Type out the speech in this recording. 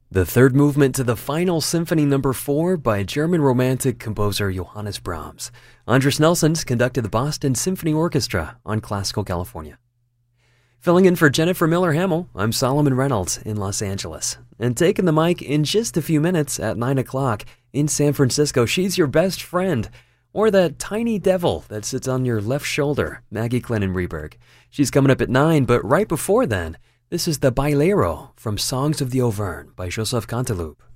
The third movement to the final Symphony No. 4 by German Romantic composer Johannes Brahms. Andris Nelsons conducted the Boston Symphony Orchestra on Classical California. Filling in for Jennifer Miller-Hamill, I'm Solomon Reynolds in Los Angeles. And taking the mic in just a few minutes at 9 o'clock in San Francisco, she's your best friend, or that tiny devil that sits on your left shoulder, Maggie Glennon Reberg. She's coming up at 9, but right before then, this is the Bailero from Songs of the Auvergne by Joseph Canteloup.